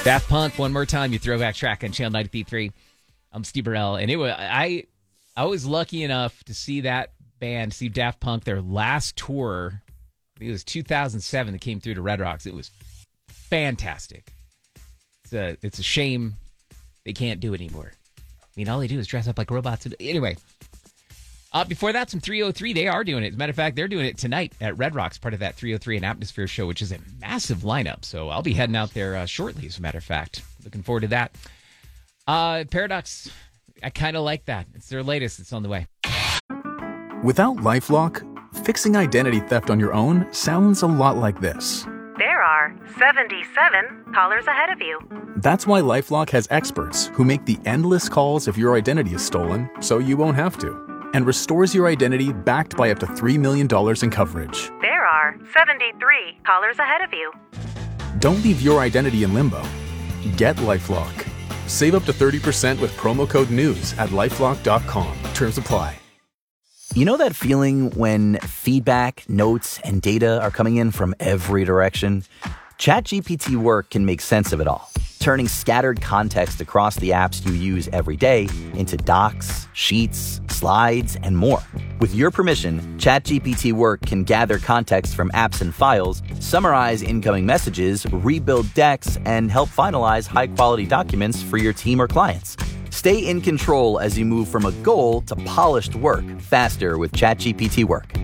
Daft Punk, one more time, your throwback track on Channel 93.3. I'm Steve Burrell, and I was lucky enough to see that band, see Daft Punk, their last tour. I think it was 2007 that came through to Red Rocks. It was fantastic. It's a shame they can't do it anymore. I mean, all they do is dress up like robots. Anyway, before that, some 303, they are doing it. As a matter of fact, they're doing it tonight at Red Rocks, part of that 303 and Atmosphere show, which is a massive lineup. So I'll be heading out there shortly, as a matter of fact. Looking forward to that. Paradox, I kind of like that. It's their latest. It's on the way. Without LifeLock, fixing identity theft on your own sounds a lot like this. There are 77 callers ahead of you. That's why LifeLock has experts who make the endless calls if your identity is stolen, so you won't have to, and restores your identity backed by up to $3 million in coverage. There are 73 callers ahead of you. Don't leave your identity in limbo. Get LifeLock. Save up to 30% with promo code NEWS at LifeLock.com. Terms apply. You know that feeling when feedback, notes, and data are coming in from every direction? ChatGPT Work can make sense of it all, turning scattered context across the apps you use every day into docs, sheets, slides, and more. With your permission, ChatGPT Work can gather context from apps and files, summarize incoming messages, rebuild decks, and help finalize high-quality documents for your team or clients. Stay in control as you move from a goal to polished work faster with ChatGPT Work.